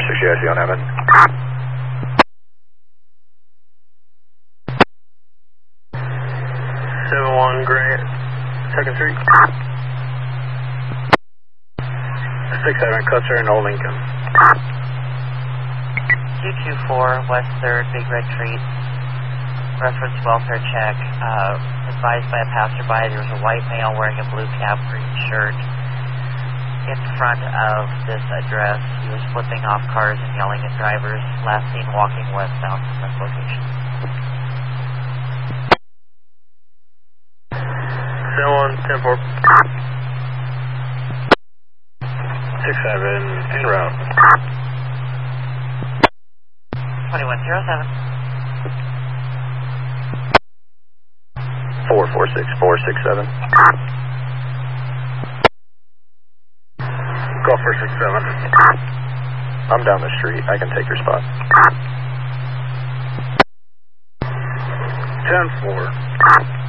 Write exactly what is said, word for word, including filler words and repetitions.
six U I C on Evan. seven one Grant, second Street. six seven Custer and Old Lincoln. two two four West third, Big Red Treat. Reference welfare check. Uh, advised by a passerby there was a white male wearing a blue cap, green shirt in front of this address. He was flipping off cars and yelling at drivers. Last seen walking westbound from this location. seven one ten four. six seven en route. twenty-one oh seven. four four six four six seven. Call for six seven. I'm down the street. I can take your spot. ten four.